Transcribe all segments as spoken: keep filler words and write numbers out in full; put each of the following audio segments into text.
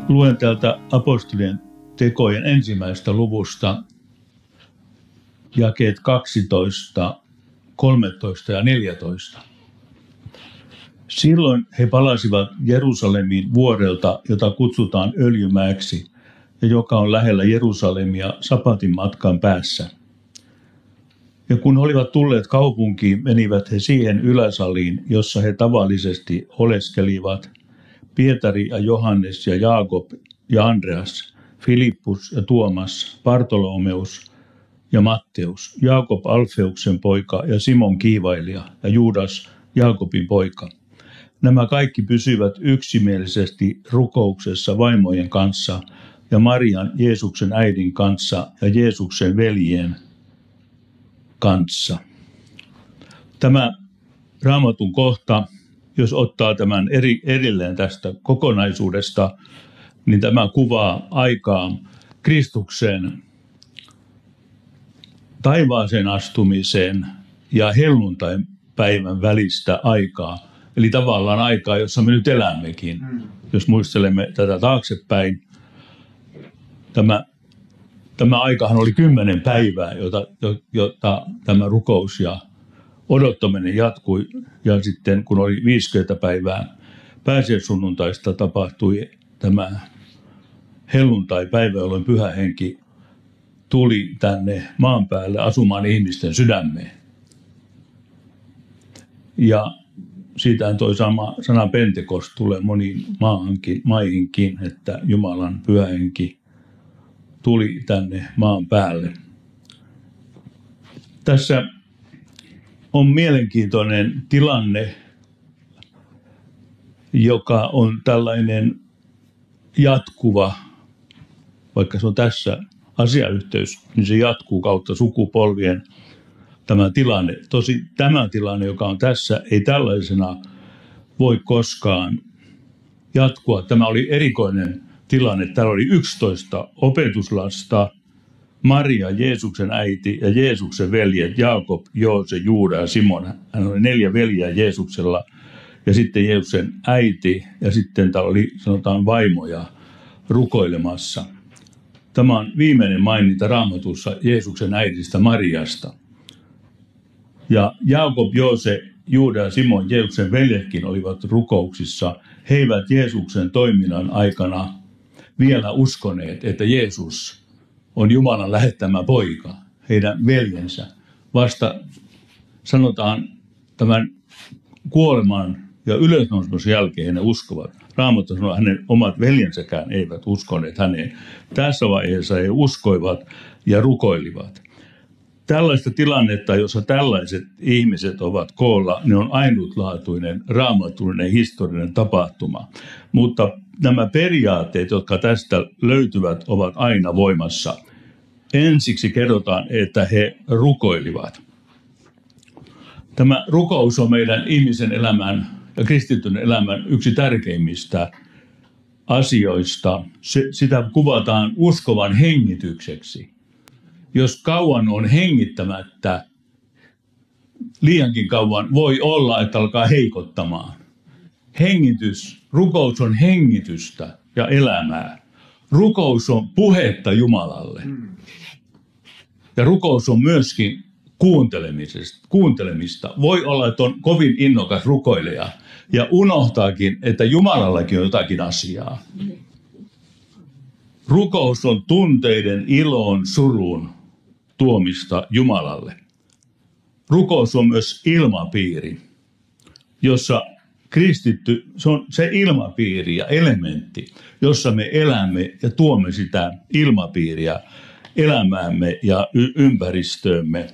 Luen täältä apostolien tekojen ensimmäisestä luvusta jakeet kaksitoista, kolmetoista ja neljätoista. Silloin he palasivat Jerusalemiin vuorelta, jota kutsutaan Öljymäeksi, ja joka on lähellä Jerusalemia sapatin matkan päässä. Ja kun he olivat tulleet kaupunkiin, menivät he siihen yläsaliin, jossa he tavallisesti oleskelivat, Pietari ja Johannes ja Jaakob ja Andreas, Filippus ja Tuomas, Bartolomeus ja Matteus, Jaakob Alfeuksen poika ja Simon kiivailija ja Juudas Jaakobin poika. Nämä kaikki pysyivät yksimielisesti rukouksessa vaimojen kanssa ja Marian, Jeesuksen äidin kanssa ja Jeesuksen veljien kanssa. Tämä Raamatun kohta, jos ottaa tämän eri, erilleen tästä kokonaisuudesta, niin tämä kuvaa aikaa Kristuksen taivaaseen astumisen ja helluntaipäivän välistä aikaa. Eli tavallaan aikaa, jossa me nyt elämmekin. Mm. Jos muistelemme tätä taaksepäin, tämä, tämä aikahan oli kymmenen päivää, jota, jota tämä rukous ja odottaminen jatkui. Ja sitten kun oli viisikymmentä päivää pääsiäissunnuntaista, tapahtui tämä helluntaipäivä, jolloin Pyhä Henki tuli tänne maan päälle asumaan ihmisten sydämeen. Ja siitähän toi sama sana Pentekost tulee moniin maahankin, maihinkin, että Jumalan Pyhä Henki tuli tänne maan päälle. Tässä on mielenkiintoinen tilanne, joka on tällainen jatkuva, vaikka se on tässä asiayhteys, niin se jatkuu kautta sukupolvien tämä tilanne. Tosi tämä tilanne, joka on tässä, ei tällaisena voi koskaan jatkua. Tämä oli erikoinen tilanne. Täällä oli yksitoista opetuslasta, Maria, Jeesuksen äiti ja Jeesuksen veljet, Jaakob, Joose, Juuda ja Simon. Hän oli neljä veljeä Jeesuksella ja sitten Jeesuksen äiti ja sitten täällä oli sanotaan vaimoja rukoilemassa. Tämä on viimeinen maininta Raamatussa Jeesuksen äidistä Mariasta. Ja Jaakob, Joose, Juuda ja Simon, Jeesuksen veljetkin olivat rukouksissa. He eivät Jeesuksen toiminnan aikana vielä uskoneet, että Jeesus on Jumalan lähettämä poika, heidän veljensä. Vasta sanotaan tämän kuoleman ja ylösnousemuksen jälkeen he uskovat. Raamattu sanoo, että hänen omat veljensäkään eivät uskoneet häneen. Tässä vaiheessa he uskoivat ja rukoilivat. Tällaista tilannetta, jossa tällaiset ihmiset ovat koolla, ne on ainutlaatuinen, raamatullinen, historiallinen tapahtuma. Mutta nämä periaatteet, jotka tästä löytyvät, ovat aina voimassa. Ensiksi kerrotaan, että he rukoilivat. Tämä rukous on meidän ihmisen elämän ja kristityn elämän yksi tärkeimmistä asioista. Se, sitä kuvataan uskovan hengitykseksi. Jos kauan on hengittämättä, liiankin kauan voi olla, että alkaa heikottamaan. Hengitys, rukous on hengitystä ja elämää. Rukous on puhetta Jumalalle. Ja rukous on myöskin kuuntelemista. Voi olla, että on kovin innokas rukoilija ja unohtaakin, että Jumalallakin on jotakin asiaa. Rukous on tunteiden, ilon, surun tuomista Jumalalle. Rukous on myös ilmapiiri, jossa kristitty, se on se ilmapiiri ja elementti, jossa me elämme ja tuomme sitä ilmapiiriä elämäämme ja y- ympäristöömme.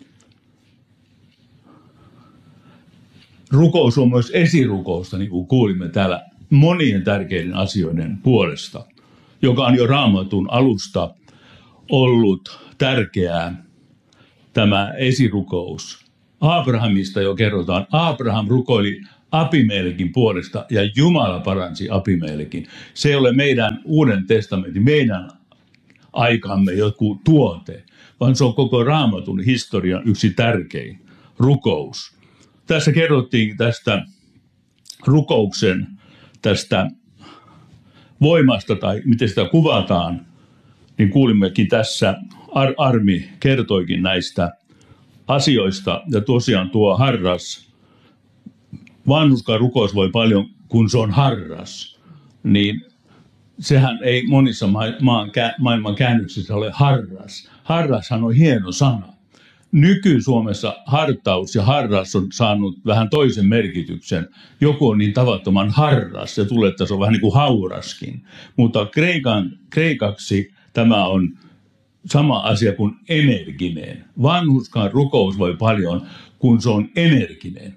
Rukous on myös esirukousta, niin kuin kuulimme täällä, monien tärkeiden asioiden puolesta, joka on jo Raamatun alusta ollut tärkeää, tämä esirukous. Abrahamista jo kerrotaan. Abraham rukoili Abimelekin puolesta ja Jumala paransi Abimelekin. Se ei ole meidän Uuden testamentin, meidän aikamme joku tuote, vaan se on koko Raamatun historian yksi tärkein rukous. Tässä kerrottiin tästä rukouksen, tästä voimasta tai miten sitä kuvataan, niin kuulimmekin tässä, Ar- Armi kertoikin näistä asioista. Ja tosiaan tuo harras, vanhurskaan rukous voi paljon, kun se on harras, niin sehän ei monissa ma- maan, maailman käännöksissä ole harras. Harrashan on hieno sana. Nyky-Suomessa hartaus ja harras on saanut vähän toisen merkityksen. Joku on niin tavattoman harras, se tulee, että se on vähän niin kuin hauraskin. Mutta kreikan, kreikaksi tämä on sama asia kuin energinen. Vanhurskaan rukous voi paljon, kun se on energinen.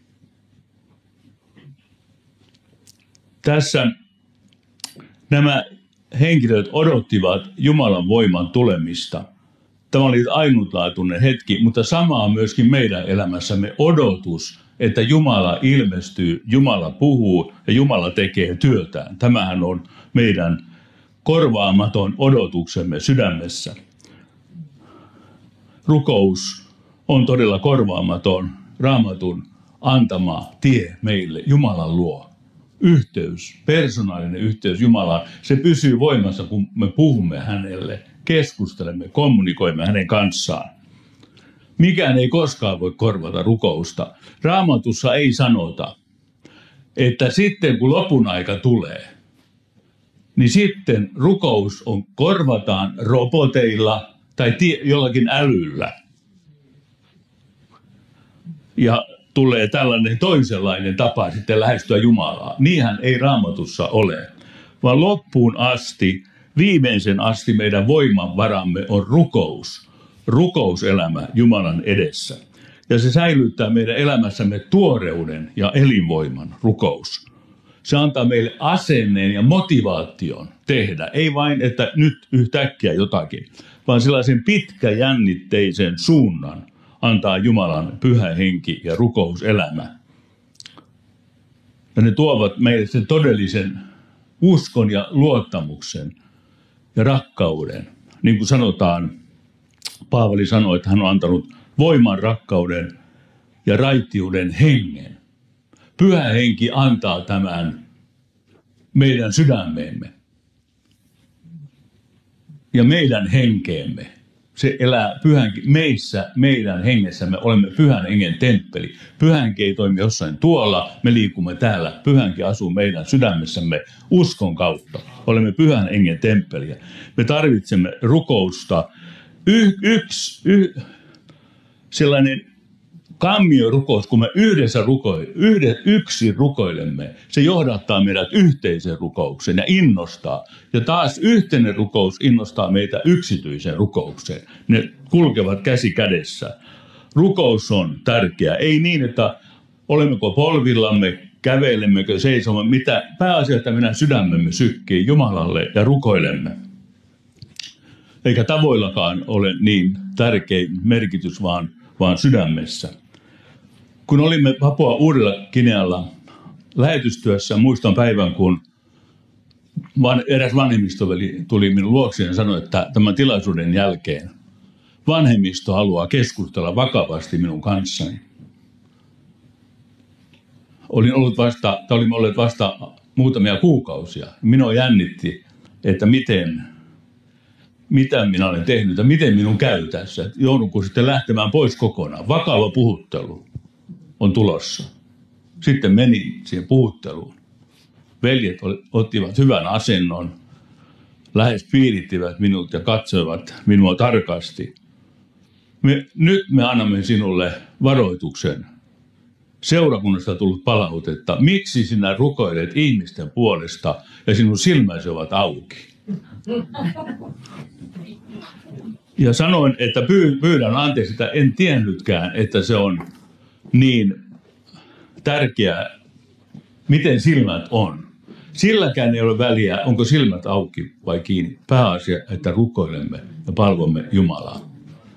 Tässä nämä henkilöt odottivat Jumalan voiman tulemista. Tämä oli ainutlaatuinen hetki, mutta sama on myöskin meidän elämässämme odotus, että Jumala ilmestyy, Jumala puhuu ja Jumala tekee työtään. Tämähän on meidän korvaamaton odotuksemme sydämessä. Rukous on todella korvaamaton Raamatun antama tie meille Jumalan luo. Yhteys, persoonallinen yhteys Jumalaan, se pysyy voimassa, kun me puhumme hänelle, keskustelemme, kommunikoimme hänen kanssaan. Mikään ei koskaan voi korvata rukousta. Raamatussa ei sanota, että sitten kun lopun aika tulee, niin sitten rukous on, korvataan roboteilla tai tie, jollakin älyllä. Ja tulee tällainen toisenlainen tapa sitten lähestyä Jumalaa. Niinhän ei Raamatussa ole, vaan loppuun asti, viimeisen asti meidän voimavaramme on rukous. Rukouselämä Jumalan edessä. Ja se säilyttää meidän elämässämme tuoreuden ja elinvoiman, rukous. Se antaa meille asenneen ja motivaation tehdä. Ei vain, että nyt yhtäkkiä jotakin, vaan sellaisen pitkäjännitteisen suunnan antaa Jumalan pyhä henki ja rukouselämä. Ja ne tuovat meille sen todellisen uskon ja luottamuksen ja rakkauden. Niin kuin sanotaan, Paavali sanoi, että hän on antanut voiman, rakkauden ja raittiuden hengen. Pyhä henki antaa tämän meidän sydämeemme ja meidän henkeemme. Se elää pyhän, meissä, meidän hengessämme, olemme pyhän hengen temppeli. Pyhänki ei toimi jossain tuolla, me liikumme täällä. Pyhänki asuu meidän sydämessämme uskon kautta. Olemme pyhän hengen temppeliä. Me tarvitsemme rukousta. Y, yksi, y, sellainen kammiorukous, kun me yhdessä rukoilemme, yhde, yksin rukoilemme, se johdattaa meidät yhteiseen rukoukseen ja innostaa. Ja taas yhteinen rukous innostaa meitä yksityiseen rukoukseen. Ne kulkevat käsi kädessä. Rukous on tärkeää. Ei niin, että olemmeko polvillamme, kävelemmekö, seisomme, mitä pääasia, että meidän sydämemme sykkii Jumalalle ja rukoilemme. Eikä tavoillakaan ole niin tärkein merkitys, vaan, vaan sydämessä. Kun olimme Papua Uudella Ginealla lähetystyössä, muistan päivän, kun van, eräs vanhemmistoveli tuli minun luokseni ja sanoi, että tämän tilaisuuden jälkeen vanhemmisto haluaa keskustella vakavasti minun kanssani. Olin ollut vasta, tai olimme olleet vasta muutamia kuukausia. Minua jännitti, että miten, mitä minä olen tehnyt ja miten minun käy tässä. Joudunko sitten lähtemään pois kokonaan. Vakava puhuttelu on tulossa. Sitten menin siihen puhutteluun. Veljet ottivat hyvän asennon, lähes piirittivät minut ja katsoivat minua tarkasti. Me, nyt me annamme sinulle varoituksen. Seurakunnasta tullut palautetta. Miksi sinä rukoilet ihmisten puolesta ja sinun silmäsi ovat auki? Ja sanoin, että pyydän anteeksi, että en tiennytkään, että se on niin tärkeää, miten silmät on. Silläkään ei ole väliä, onko silmät auki vai kiinni. Pääasia, että rukoilemme ja palvomme Jumalaa.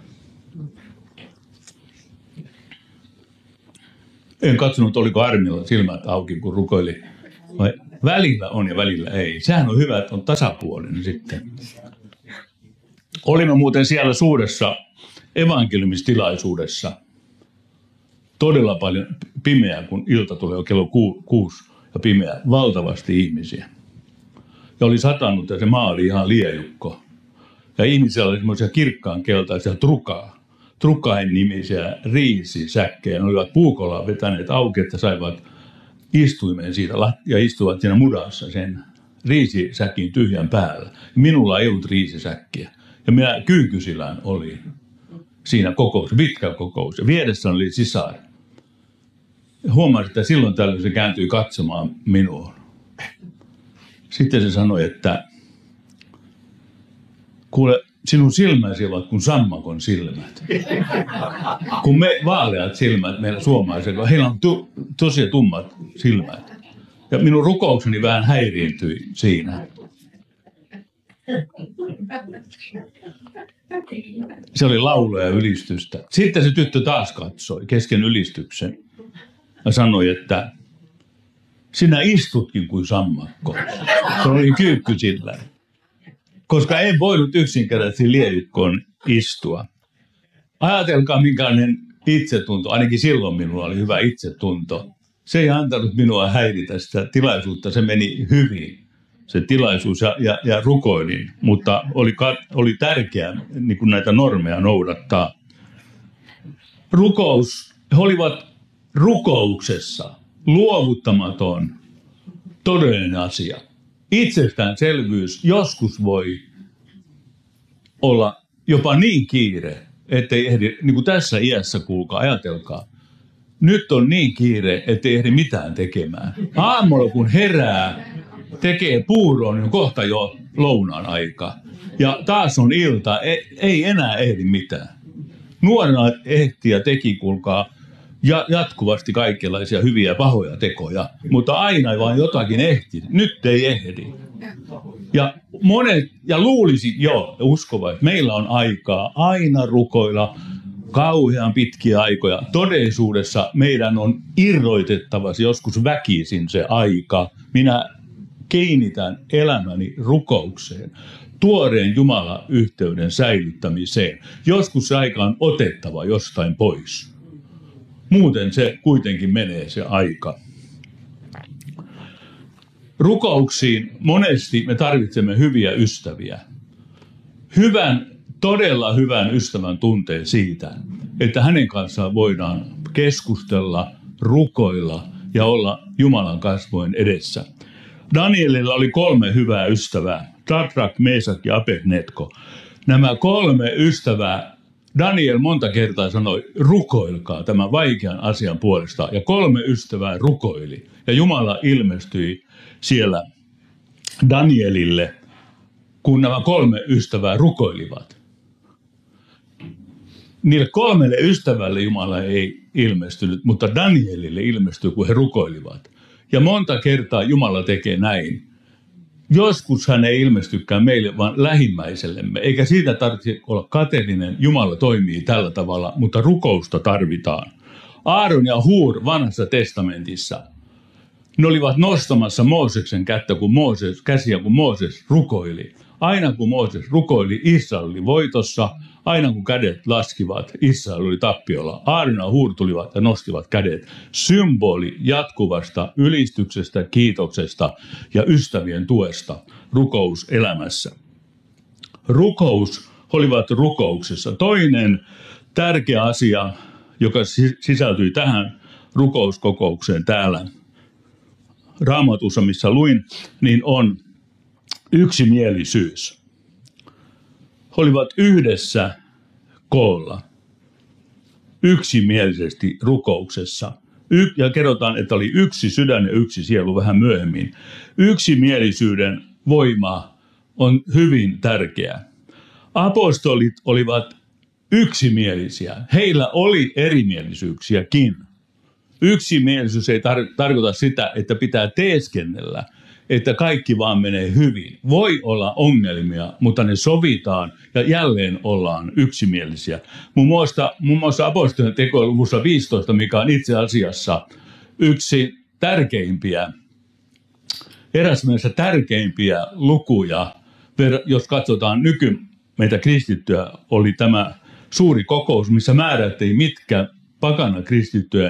En katsonut, oliko Armilla silmät auki, kun rukoili. Vai välillä on ja välillä ei. Sehän on hyvä, että on tasapuolinen sitten. Olimme muuten siellä suuressa evankeliumistilaisuudessa. Todella paljon pimeää, kun ilta tulee kello ku, kuusi ja pimeää. Valtavasti ihmisiä. ja oli satanut ja se maa oli ihan liejukko. Ja ihmisillä oli semmoisia kirkkaan keltaisia trukaa, trukain nimisiä riisisäkkejä. Ne olivat puukolla vetäneet auki, että saivat istuimeen siitä ja istuvat siinä mudassa sen riisisäkin tyhjän päällä. Minulla ei ollut riisisäkkiä. Ja minä kyykysillään olin siinä kokous, pitkä kokous. Ja vieressä oli sisar. Huomasin, että silloin tällöin se kääntyi katsomaan minuun. Sitten se sanoi, että kuule, sinun silmäsi ovat kuin sammakon silmät. Kun me vaaleat silmät meillä suomalaisilla, heillä on tu, tosi tummat silmät. Ja minun rukoukseni vähän häiriintyi siinä. Se oli laulua ja ylistystä. Sitten se tyttö taas katsoi kesken ylistyksen ja sanoi, että sinä istutkin kuin sammakko. Se oli kyykkysillä. Koska en voinut yksinkertaisesti liejukkoon istua. Ajatelkaa, minkälainen itsetunto, ainakin silloin minulla oli hyvä itsetunto. Se ei antanut minua häiritä sitä tilaisuutta, se meni hyvin, se tilaisuus, ja, ja, ja rukoilin, mutta oli, oli tärkeää niin kuin näitä normeja noudattaa. Rukous, he olivat rukouksessa luovuttamaton, todellinen asia. Itsestäänselvyys joskus voi olla jopa niin kiire, ettei ehdi, niin kuin tässä iässä, kuulkaa, ajatelkaa. Nyt on niin kiire, ettei ehdi mitään tekemään. Aamulla kun herää, tekee puuroon, niin on kohta jo lounaan aika. Ja taas on ilta, ei, ei enää ehdi mitään. Nuorena ehti ja teki, kuulkaa, ja jatkuvasti kaikenlaisia hyviä pahoja tekoja, mutta aina vaan jotakin ehti. Nyt ei ehdi. Ja monet, ja luulisi jo uskova, että meillä on aikaa aina rukoilla kauhean pitkiä aikoja. Todellisuudessa meidän on irroitettava joskus väkisin se aika. Minä kiinnitän elämäni rukoukseen, tuoreen Jumala-yhteyden säilyttämiseen. Joskus se aika on otettava jostain pois. Muuten se kuitenkin menee se aika. Rukouksiin monesti me tarvitsemme hyviä ystäviä. Hyvän, todella hyvän ystävän tunteen siitä, että hänen kanssaan voidaan keskustella, rukoilla ja olla Jumalan kasvojen edessä. Danielilla oli kolme hyvää ystävää, Sadrak, Meesak ja Abednego. Nämä kolme ystävää, Daniel monta kertaa sanoi, rukoilkaa tämän vaikean asian puolesta. Ja kolme ystävää rukoili. Ja Jumala ilmestyi siellä Danielille, kun nämä kolme ystävää rukoilivat. Niille kolmelle ystävälle Jumala ei ilmestynyt, mutta Danielille ilmestyi, kun he rukoilivat. Ja monta kertaa Jumala tekee näin. Joskus hän ei ilmestykään meille, vaan lähimmäisellemme. Eikä siitä tarvitse olla kateellinen. Jumala toimii tällä tavalla, mutta rukousta tarvitaan. Aaron ja Huur vanhassa testamentissa. Ne olivat nostamassa Mooseksen kättä, kun Mooses, käsiä, kun Mooses rukoili. Aina kun Mooses rukoili, Israel oli voitossa. Aina kun kädet laskivat, Israel oli tappiolla. Aaron ja Huur tulivat ja nostivat kädet. Symboli jatkuvasta ylistyksestä, kiitoksesta ja ystävien tuesta rukouselämässä. Rukous olivat rukouksessa. Toinen tärkeä asia, joka sisältyi tähän rukouskokoukseen täällä Raamatussa, missä luin, niin on yksimielisyys. He olivat yhdessä koolla, yksimielisesti rukouksessa. Y- ja kerrotaan, että oli yksi sydän ja yksi sielu vähän myöhemmin. Yksimielisyyden voima on hyvin tärkeä. Apostolit olivat yksimielisiä. Heillä oli erimielisyyksiäkin. Yksimielisyys ei tar- tarkoita sitä, että pitää teeskennellä, että kaikki vaan menee hyvin. Voi olla ongelmia, mutta ne sovitaan ja jälleen ollaan yksimielisiä. Muun muassa, muun muassa apostolien tekojen luvussa viisitoista, mikä on itse asiassa yksi tärkeimpiä, eräs mielessä tärkeimpiä lukuja, jos katsotaan nyky meitä kristittyä, oli tämä suuri kokous, missä määrättiin, mitkä pakana kristittyjen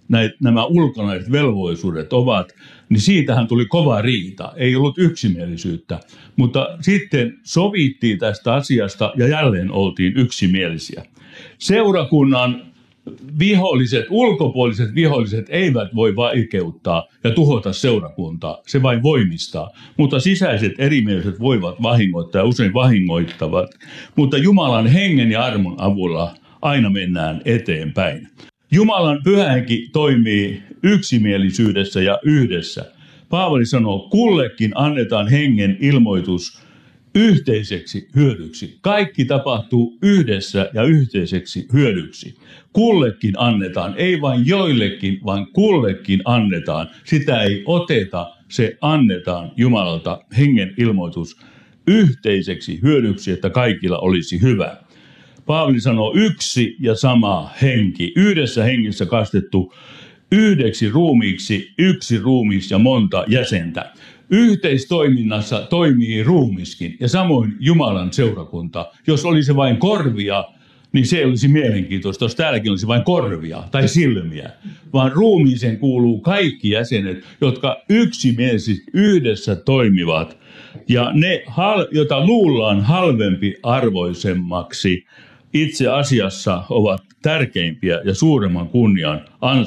näitä, nämä ulkonaiset velvollisuudet ovat, niin siitähän tuli kova riita. Ei ollut yksimielisyyttä, mutta sitten sovittiin tästä asiasta ja jälleen oltiin yksimielisiä. Seurakunnan viholliset, ulkopuoliset viholliset eivät voi vaikeuttaa ja tuhota seurakuntaa. Se vain voimistaa. Mutta sisäiset erimieliset voivat vahingoittaa ja usein vahingoittavat. Mutta Jumalan hengen ja armon avulla aina mennään eteenpäin. Jumalan pyhä henki toimii yksimielisyydessä ja yhdessä. Paavali sanoo, kullekin annetaan hengen ilmoitus yhteiseksi hyödyksi. Kaikki tapahtuu yhdessä ja yhteiseksi hyödyksi. Kullekin annetaan, ei vain joillekin, vaan kullekin annetaan. Sitä ei oteta, se annetaan Jumalalta hengen ilmoitus yhteiseksi hyödyksi, että kaikilla olisi hyvä. Paavali sanoo yksi ja sama henki, yhdessä hengessä kastettu yhdeksi ruumiiksi, yksi ruumis ja monta jäsentä. Yhteistoiminnassa toimii ruumiskin ja samoin Jumalan seurakunta. Jos olisi vain korvia, niin se ei olisi mielenkiintoista, jos täälläkin olisi vain korvia tai silmiä. Vaan ruumiiseen kuuluu kaikki jäsenet, jotka yksimielisesti yhdessä toimivat. Ja ne, joita luullaan halvempi arvoisemmaksi, itse asiassa ovat tärkeimpiä ja suuremman kunnian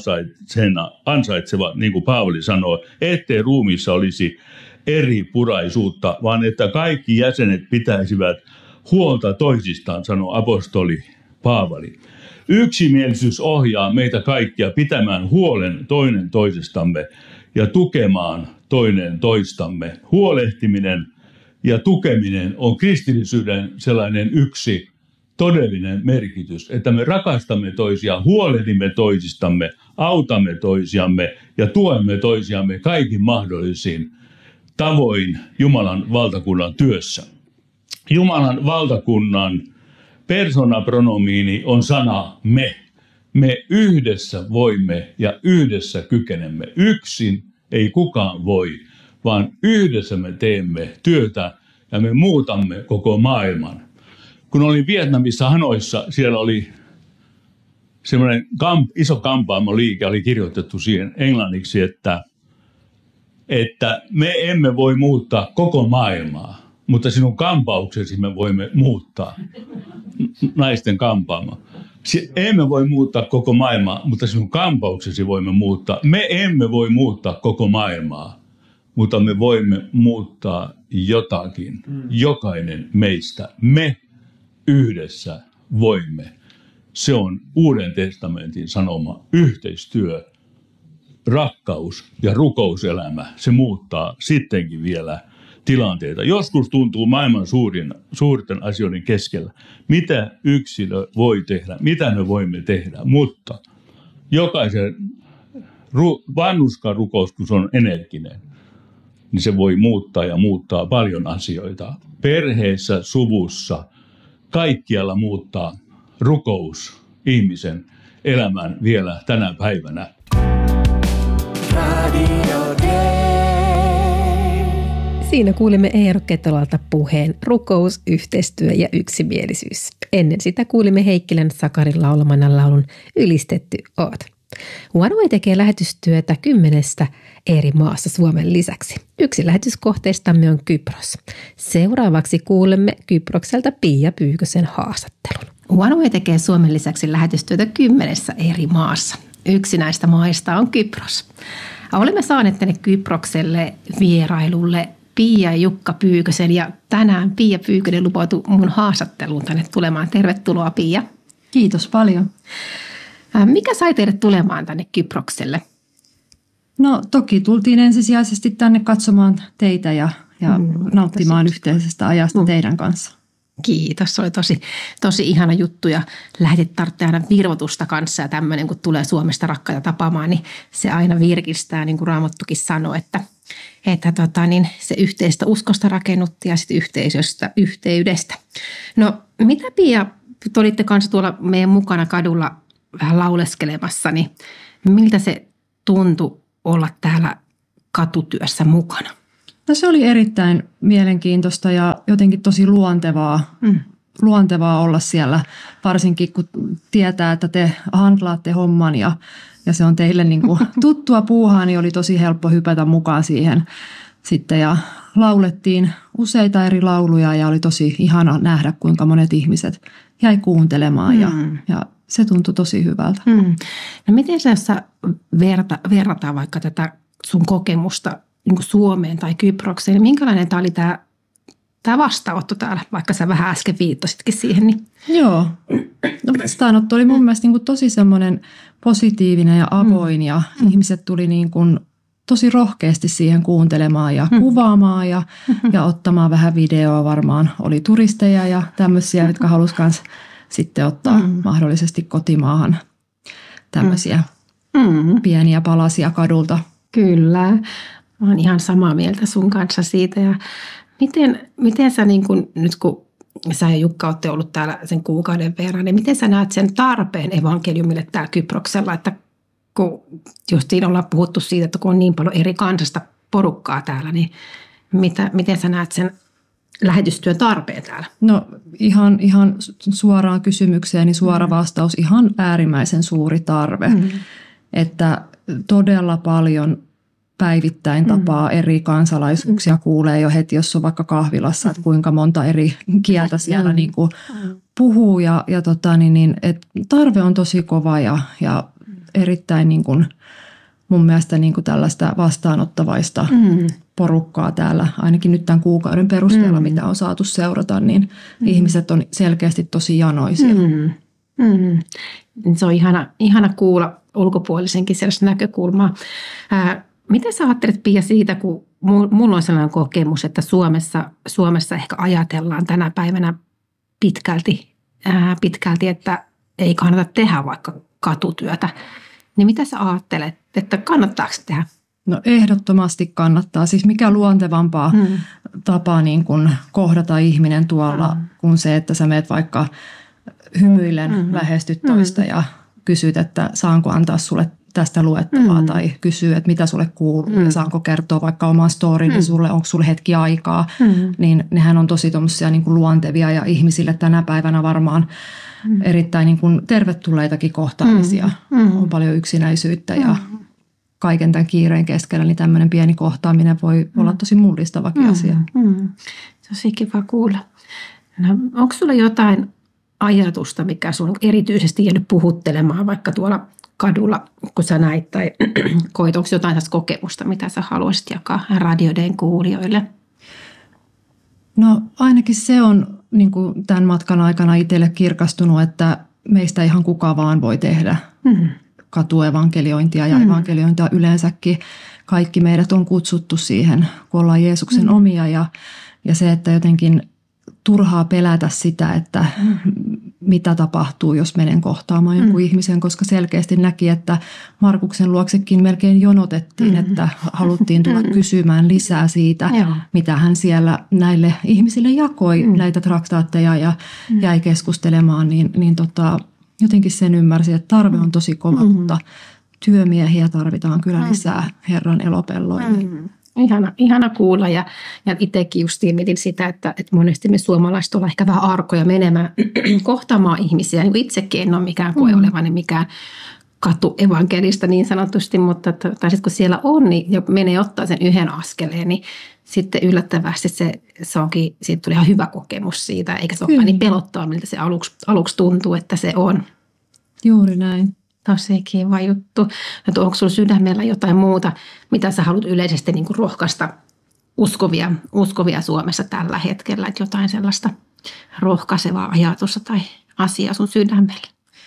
ansaitsevat, niin kuin Paavali sanoo, ettei ruumiissa olisi eri puraisuutta, vaan että kaikki jäsenet pitäisivät huolta toisistaan, sanoo apostoli Paavali. Yksimielisyys ohjaa meitä kaikkia pitämään huolen toinen toisestamme ja tukemaan toinen toistamme. Huolehtiminen ja tukeminen on kristillisyyden sellainen yksi todellinen merkitys, että me rakastamme toisiaan, huolehdimme toisistamme, autamme toisiamme ja tuemme toisiamme kaikin mahdollisin tavoin Jumalan valtakunnan työssä. Jumalan valtakunnan persoonapronomiini on sana me. Me yhdessä voimme ja yhdessä kykenemme. Yksin ei kukaan voi, vaan yhdessä me teemme työtä ja me muutamme koko maailman. Kun olin Vietnamissa Hanoissa, siellä oli semmoinen kamp, iso kampaamoliike, oli kirjoitettu siihen englanniksi, että, että me emme voi muuttaa koko maailmaa, mutta sinun kampauksesi me voimme muuttaa. Naisten kampaama. Emme voi muuttaa koko maailmaa, mutta sinun kampauksesi voimme muuttaa. Me emme voi muuttaa koko maailmaa, mutta me voimme muuttaa jotakin. Jokainen meistä. Me yhdessä voimme. Se on Uuden testamentin sanoma yhteistyö, rakkaus ja rukouselämä. Se muuttaa sittenkin vielä tilanteita. Joskus tuntuu maailman suurin, suurten asioiden keskellä. Mitä yksilö voi tehdä? Mitä me voimme tehdä? Mutta jokaisen ru, vanhuskan rukous, kun se on energinen, niin se voi muuttaa ja muuttaa paljon asioita. Perheessä, suvussa, kaikkialla muuttaa rukous ihmisen elämän vielä tänä päivänä. Siinä kuulimme Eero Ketolalta puheen rukous, yhteistyö ja yksimielisyys. Ennen sitä kuulimme Heikkilän Sakarin laulamana laulun Ylistetty oot. OneWay tekee lähetystyötä kymmenestä eri maassa Suomen lisäksi. Yksi lähetyskohteistamme on Kypros. Seuraavaksi kuulemme Kyprokselta Pia Pyykösen haastattelun. OneWay tekee Suomen lisäksi lähetystyötä kymmenessä eri maassa. Yksi näistä maista on Kypros. Olemme saaneet tänne Kyprokselle vierailulle Pia ja Jukka Pyykösen ja tänään Pia Pyykönen lupautui mun haastatteluun tänne tulemaan. Tervetuloa Pia. Kiitos paljon. Mikä sai teidät tulemaan tänne Kyprokselle? No toki tultiin ensisijaisesti tänne katsomaan teitä ja, ja mm, nauttimaan tosi yhteisestä ajasta mm. teidän kanssa. Kiitos, se oli tosi, tosi ihana juttu ja lähdit tarvitsemaan virvotusta kanssa ja tämmöinen, kun tulee Suomesta rakkaita tapaamaan, niin se aina virkistää, niin kuin Raamattukin sanoi, että, että tota, niin se yhteistä uskosta rakennutti ja sitten yhteisöstä, yhteydestä. No mitä Pia, te olitte kanssa tuolla meidän mukana kadulla vähän lauleskelemassa, niin miltä se tuntui olla täällä katutyössä mukana? No se oli erittäin mielenkiintoista ja jotenkin tosi luontevaa, mm. luontevaa olla siellä, varsinkin kun tietää, että te handlaatte homman ja, ja se on teille niin kuin tuttua puuhaa, niin oli tosi helppo hypätä mukaan siihen sitten ja laulettiin useita eri lauluja ja oli tosi ihana nähdä, kuinka monet ihmiset jäi kuuntelemaan mm. ja, ja se tuntui tosi hyvältä. Mm. No miten sä, jos sä verta, verrataan vaikka tätä sun kokemusta niin kuin Suomeen tai Kyprokseen, niin minkälainen tämä oli tämä, tämä vastaanotto täällä, vaikka sä vähän äsken viittasitkin siihen? Niin. Joo, no, vastaanotto oli mun mielestä niin kuin tosi semmoinen positiivinen ja avoin ja mm. ihmiset tuli niin kuin tosi rohkeasti siihen kuuntelemaan ja mm. kuvaamaan ja, mm-hmm. ja ottamaan vähän videoa. Varmaan oli turisteja ja tämmöisiä, mm-hmm. jotka halusi myös sitten ottaa mm. mahdollisesti kotimaahan tämmöisiä mm. pieniä palasia kadulta. Kyllä, mä oon ihan samaa mieltä sun kanssa siitä. Ja miten, miten sä niin kun, nyt kun sä ja Jukka olette ollut täällä sen kuukauden verran, niin miten sä näet sen tarpeen evankeliumille täällä Kyproksella, että kun justiin ollaan puhuttu siitä, että kun on niin paljon eri kansasta porukkaa täällä, niin mitä, miten sä näet sen lähetystyön tarpeen täällä? No ihan, ihan suoraan kysymykseen, niin suora mm. vastaus, ihan äärimmäisen suuri tarve. Mm. Että todella paljon päivittäin tapaa mm. eri kansalaisuuksia, mm. kuulee jo heti, jos on vaikka kahvilassa, että kuinka monta eri kieltä siellä mm. niin kuin puhuu. Ja, ja tota, niin, niin, et tarve on tosi kova ja, ja erittäin niin kuin, mun mielestä niin kuin tällaista vastaanottavaista mm. porukkaa täällä, ainakin nyt tämän kuukauden perusteella, mm. mitä on saatu seurata, niin mm. ihmiset on selkeästi tosi janoisia. Mm. Mm. Se on ihana, ihana kuulla ulkopuolisenkin sellaista näkökulmaa. Ää, mitä sä ajattelet, Pia, siitä, kun mulla on sellainen kokemus, että Suomessa, Suomessa ehkä ajatellaan tänä päivänä pitkälti, ää, pitkälti, että ei kannata tehdä vaikka katutyötä. Niin mitä sä ajattelet, että kannattaako tehdä? No ehdottomasti kannattaa. Siis mikä luontevampaa hmm. tapaa niin kuin kohdata ihminen tuolla hmm. kuin se, että sä meet vaikka hymyillen hmm. lähestyt toista hmm. ja kysyt, että saanko antaa sulle tästä luettavaa hmm. tai kysyy, että mitä sulle kuuluu hmm. ja saanko kertoa vaikka oman storin hmm. sulle, onko sulle hetki aikaa. Hmm. Niin nehän on tosi tommosia niin kuin luontevia ja ihmisille tänä päivänä varmaan hmm. erittäin niin kuin tervetulleitakin kohtaamisia. Hmm. On paljon yksinäisyyttä ja hmm. kaiken tämän kiireen keskellä, niin tämmöinen pieni kohtaaminen voi mm. olla tosi mullistavakin mm. asia. Mm. Tosi kiva kuulla. No, onko sulla jotain ajatusta, mikä sun erityisesti jäänyt puhuttelemaan vaikka tuolla kadulla, kun sä näit tai koit, onko jotain tästä kokemusta, mitä sä haluaisit jakaa radioiden kuulijoille? No ainakin se on niin kuin tämän matkan aikana itselle kirkastunut, että meistä ihan kuka vaan voi tehdä mm. katuevankeliointia ja mm. evankeliointia yleensäkin. Kaikki meidät on kutsuttu siihen, kun ollaan Jeesuksen mm. omia ja, ja se, että jotenkin turhaa pelätä sitä, että mm. mitä tapahtuu, jos menen kohtaamaan mm. jonkun ihmisen, koska selkeästi näki, että Markuksen luoksekin melkein jonotettiin, mm. että haluttiin tulla mm. kysymään lisää siitä, Joo. mitä hän siellä näille ihmisille jakoi, mm. näitä traktaatteja ja mm. jäi keskustelemaan, niin, niin tota, jotenkin sen ymmärsin, että tarve on tosi kova, mm. mutta työmiehiä tarvitaan kyllä lisää Herran elopelloille. Mm. Ihana, ihana kuulla ja, ja itsekin justiin mietin sitä, että, että monesti me suomalaiset ollaan ehkä vähän arkoja menemään kohtaamaan ihmisiä. Niin itsekin en ole mikään koe mm. olevani mikään katuevankelista niin sanotusti, mutta tai sitten kun siellä on, niin jo menee ottaa sen yhden askeleen, niin sitten yllättävästi se, se onkin, siitä tuli ihan hyvä kokemus siitä, eikä se ole niin pelottaa, miltä se aluksi, aluksi tuntuu, että se on. Juuri näin. Tosi kiva juttu. Että onko sinulla sydämellä jotain muuta, mitä sä haluat yleisesti niin kuin rohkaista uskovia, uskovia Suomessa tällä hetkellä? Että jotain sellaista rohkaisevaa ajatusta tai asiaa sun sydämellä?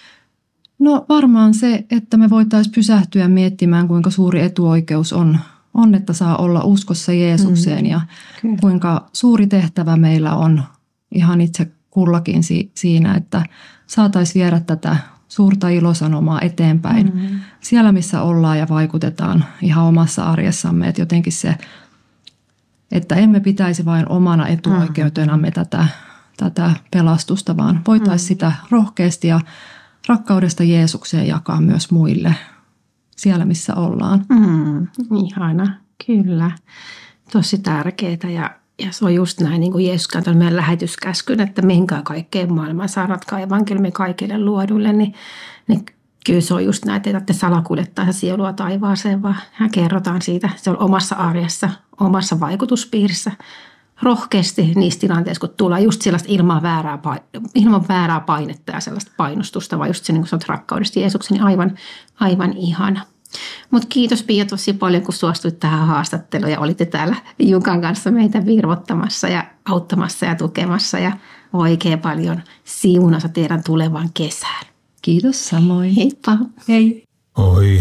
No varmaan se, että me voitaisiin pysähtyä miettimään, kuinka suuri etuoikeus on, on että saa olla uskossa Jeesukseen. Mm, ja kyllä. Kuinka suuri tehtävä meillä on ihan itse kullakin si- siinä, että saataisiin viedä tätä suurta ilosanomaa eteenpäin. Mm-hmm. Siellä, missä ollaan ja vaikutetaan ihan omassa arjessamme. Että jotenkin se, että emme pitäisi vain omana etuoikeutenamme mm-hmm. tätä, tätä pelastusta, vaan voitaisiin mm-hmm. sitä rohkeasti ja rakkaudesta Jeesukseen jakaa myös muille siellä, missä ollaan. Mm, ihana, kyllä. Tosi tärkeää ja, ja se on just näin, niin kuin Jeesus antoi meidän lähetyskäskyn, että menkää kaikkeen maailmaan, saarnatkaa evankeliumi kaikille luoduille, niin, niin kyllä se on just näin, että ei tarvitse salakuljettaa sielua taivaaseen, vaan hän kerrotaan siitä. Se on omassa arjessa, omassa vaikutuspiirissä. Rohkeasti niissä tilanteissa, kun tulee just sellaista ilman väärää, ilman väärää painetta ja sellaista painostusta, vaan just se, niin kuin sanot, rakkaudesta Jeesuksen, niin aivan, aivan ihana. Mutta kiitos Pia tosi paljon, kun suostuit tähän haastatteluun ja olitte täällä Jukan kanssa meitä virvottamassa ja auttamassa ja tukemassa ja oikein paljon siunassa teidän tulevan kesään. Kiitos samoin. Heippa. Hei. Oi